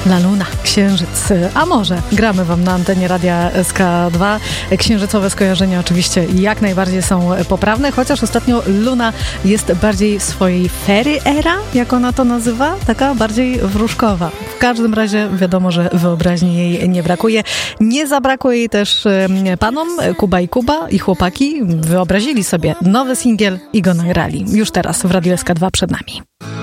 La Luna, Księżyc, a może gramy wam na antenie Radia SK2. Księżycowe skojarzenia oczywiście jak najbardziej są poprawne, chociaż ostatnio Luna jest bardziej w swojej fairy era, jak ona to nazywa, taka bardziej wróżkowa. W każdym razie wiadomo, że wyobraźni jej nie brakuje. Nie zabrakło jej też panom. Kuba i chłopaki wyobrazili sobie nowy singiel i go nagrali. Już teraz w Radiu SK2 przed nami.